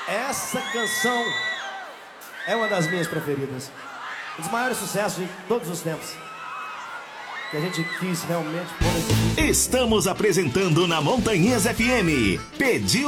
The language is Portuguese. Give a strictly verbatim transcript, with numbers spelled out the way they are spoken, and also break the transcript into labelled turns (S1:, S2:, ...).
S1: Essa canção é uma das minhas preferidas. Um dos maiores sucessos de todos os tempos. Que a gente quis realmente pôr esse...
S2: Estamos apresentando na Montanhês F M. Pediu